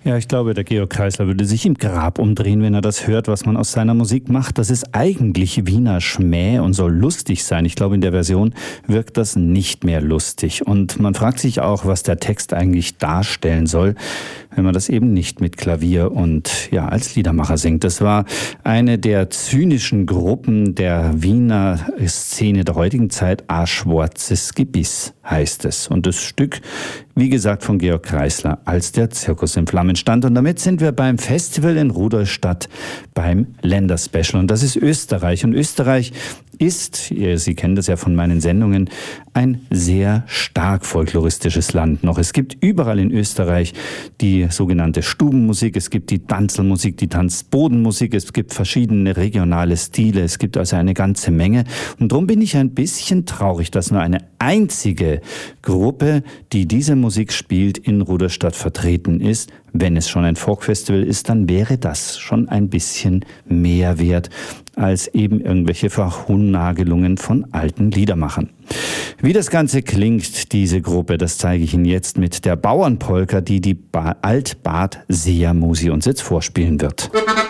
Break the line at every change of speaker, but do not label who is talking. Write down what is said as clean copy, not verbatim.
Ja, ich glaube, der Georg Kreisler würde sich im Grab umdrehen, wenn er das hört, was man aus seiner Musik macht. Das ist eigentlich Wiener Schmäh und soll lustig sein. Ich glaube, in der Version wirkt das nicht mehr lustig. Und man fragt sich auch, was der Text eigentlich darstellen soll, wenn man das eben nicht mit Klavier und ja als Liedermacher singt. Das war eine der zynischen Gruppen der Wiener Szene der heutigen Zeit. A schwarzes Gebiss heißt es. Und das Stück, wie gesagt, von Georg Kreisler, als der Zirkus in Flammen stand. Und damit sind wir beim Festival in Rudolstadt beim Länderspecial. Und das ist Österreich. Und Österreich ist, Sie kennen das ja von meinen Sendungen, ein sehr stark folkloristisches Land noch. Es gibt überall in Österreich die sogenannte Stubenmusik, es gibt die Tanzelmusik, die Tanzbodenmusik, es gibt verschiedene regionale Stile, es gibt also eine ganze Menge. Und darum bin ich ein bisschen traurig, dass nur eine einzige Gruppe, die diese Musik spielt, in Rudolstadt vertreten ist. Wenn es schon ein Folkfestival ist, dann wäre das schon ein bisschen mehr wert als eben irgendwelche Verhunnagelungen von alten Liedermachern. Wie das Ganze klingt, diese Gruppe, das zeige ich Ihnen jetzt mit der Bauernpolka, die Alt-Bad Seermusi uns jetzt vorspielen wird.